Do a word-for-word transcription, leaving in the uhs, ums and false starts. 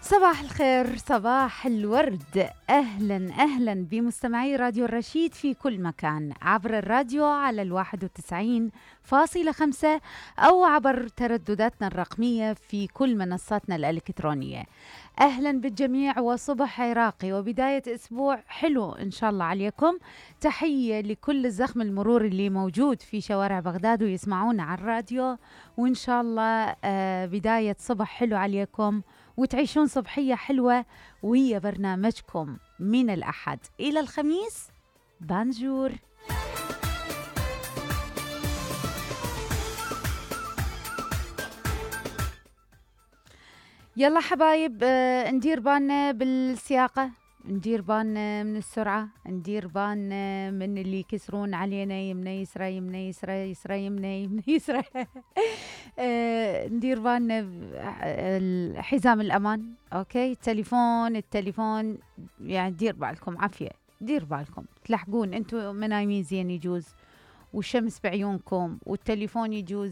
صباح الخير، صباح الورد. أهلا أهلا بمستمعي راديو الرشيد في كل مكان، عبر الراديو على الواحد وتسعين فاصلة خمسة أو عبر تردداتنا الرقمية في كل منصاتنا الإلكترونية. أهلا بالجميع وصبح عراقي وبداية أسبوع حلو إن شاء الله عليكم. تحية لكل الزخم المرور اللي موجود في شوارع بغداد ويسمعونا على الراديو، وإن شاء الله آه بداية صبح حلو عليكم وتعيشون صبحية حلوة ويا برنامجكم من الأحد إلى الخميس. بانجور. يلا حبايب، آه ندير بالنا بالسياقة، ندير بالنا من السرعة، ندير بالنا من اللي يكسرون علينا يمنا يسرى يمنا يسرى يسرى يمنا يمنا يسرى آه ندير بالنا حزام الأمان. أوكي، التليفون التليفون يعني دير بالكم، عافية دير بالكم، تلحقون انتوا منايمين زين يجوز، والشمس بعيونكم والتليفون يجوز